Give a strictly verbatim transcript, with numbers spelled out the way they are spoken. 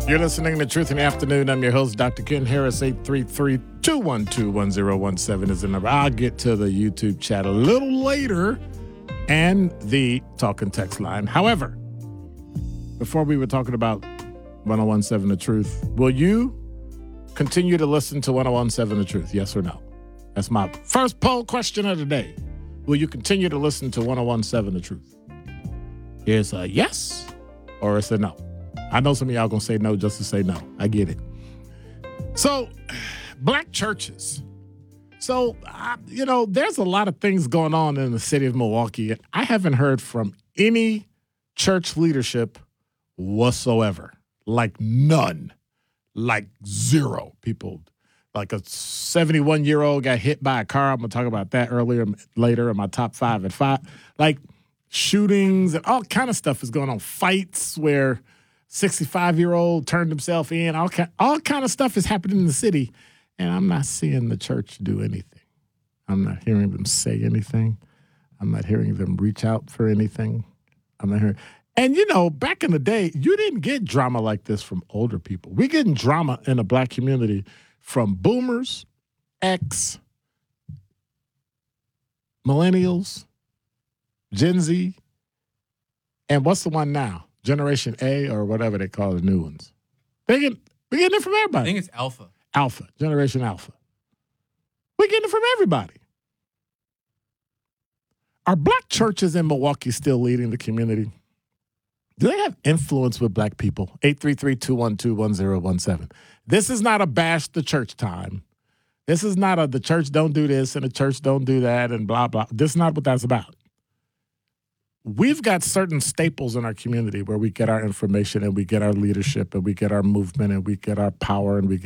You're listening to Truth in the Afternoon. I'm your host, Doctor Ken Harris. eight three three, two one two, one zero one seven is the number. I'll get to the YouTube chat a little later and the talk and text line. However, before we were talking about one oh one seven The Truth, will you continue to listen to one oh one seven The Truth? Yes or no? That's my first poll question of the day. Will you continue to listen to one oh one seven The Truth? It's a yes or it's a no. I know some of y'all going to say no just to say no. I get it. So, black churches. So, I, you know, there's a lot of things going on in the city of Milwaukee. I haven't heard from any church leadership whatsoever. Like none. Like zero people. Like a seventy-one-year-old got hit by a car. I'm going to talk about that earlier, later in my top five at five. Like shootings and all kind of stuff is going on. Fights where sixty-five-year-old turned himself in. All kind, all kind of stuff is happening in the city, and I'm not seeing the church do anything. I'm not hearing them say anything. I'm not hearing them reach out for anything. I'm not hearing. And, you know, back in the day, you didn't get drama like this from older people. We're getting drama in the black community from boomers, X, millennials, Gen Z, and what's the one now? Generation A or whatever they call the new ones. They get, we're getting it from everybody. I think it's Alpha. Alpha, Generation Alpha. We're getting it from everybody. Are black churches in Milwaukee still leading the community? Do they have influence with black people? eight three three, two one two, one zero one seven. This is not a bash the church time. This is not a the church don't do this and the church don't do that and blah, blah. This is not what that's about. We've got certain staples in our community where we get our information and we get our leadership and we get our movement and we get our power and we get